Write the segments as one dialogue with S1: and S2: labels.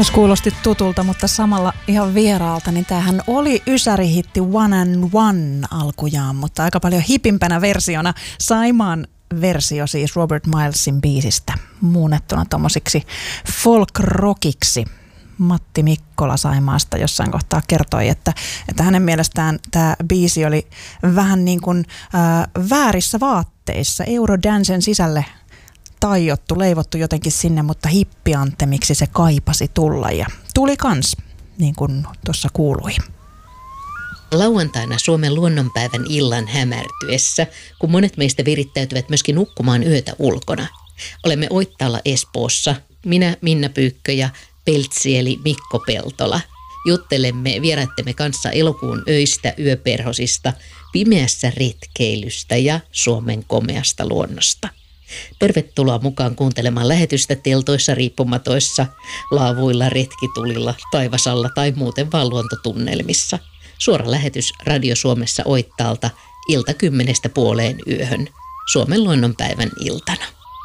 S1: Jos kuulosti tutulta, mutta samalla ihan vieraalta, niin tämähän oli ysärihitti One and One alkujaan, mutta aika paljon hipimpänä versiona. Saimaan versio siis Robert Milesin biisistä muunnettuna tommosiksi folk-rockiksi. Matti Mikkola Saimaasta jossain kohtaa kertoi, että hänen mielestään tämä biisi oli vähän niin kuin väärissä vaatteissa, Eurodancen sisälle taiottu, leivottu jotenkin sinne, mutta hippiantemiksi se kaipasi tulla ja tuli kans, niin kuin tuossa kuului.
S2: Lauantaina Suomen luonnonpäivän illan hämärtyessä, kun monet meistä virittäytyvät myöskin nukkumaan yötä ulkona. Olemme Oittaalla Espoossa, minä Minna Pyykkö ja Peltsi eli Mikko Peltola. Juttelemme vieraittemme kanssa elokuun öistä, yöperhosista, pimeässä retkeilystä ja Suomen komeasta luonnosta. Tervetuloa mukaan kuuntelemaan lähetystä teltoissa, riippumatoissa, laavuilla, retkitulilla, taivasalla tai muuten vaan luontotunnelmissa. Suora lähetys Radio Suomessa Oittaalta ilta 10:00 Suomen luonnonpäivän iltana.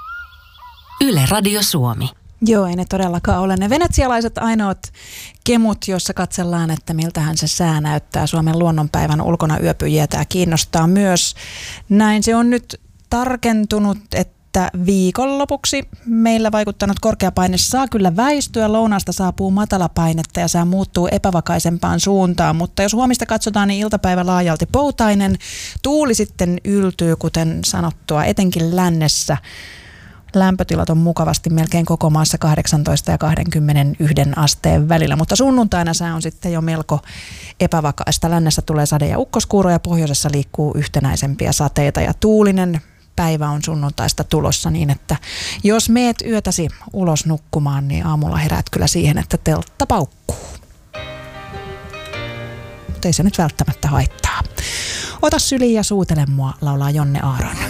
S3: Yle Radio Suomi.
S1: Joo, ei ne todellakaan ole ne venetsialaiset ainoat kemut, joissa katsellaan, että miltähän se sää näyttää. Suomen luonnonpäivän ulkona yöpyjiä tämä kiinnostaa myös. Näin se on nyt tarkentunut, että viikonlopuksi meillä vaikuttanut korkeapaine saa kyllä väistyä. Lounaasta saapuu matalapainetta ja sää muuttuu epävakaisempaan suuntaan, mutta jos huomista katsotaan, niin iltapäivä laajalti poutainen. Tuuli sitten yltyy, kuten sanottua, etenkin lännessä. Lämpötilat on mukavasti melkein koko maassa 18 ja 21 asteen välillä, mutta sunnuntaina sää on sitten jo melko epävakaista. Lännessä tulee sade- ja ukkoskuuro ja pohjoisessa liikkuu yhtenäisempiä sateita ja tuulinen päivä on sunnuntaista tulossa niin, että jos meet yötäsi ulos nukkumaan, niin aamulla heräät kyllä siihen, että teltta paukkuu. Mutta ei se nyt välttämättä haittaa. Ota syliin ja suutele mua, laulaa Jonne Aaron.